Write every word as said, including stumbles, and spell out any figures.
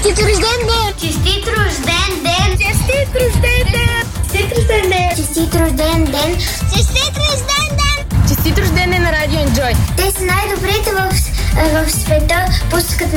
Честит рожден ден! Честит рожден ден! Честит рожден ден! Честит рожден ден! Честит рожден ден! Честит рожден ден! Честит рожден ден на Радио Енджой! Те са най-добрите в, в света. Пускат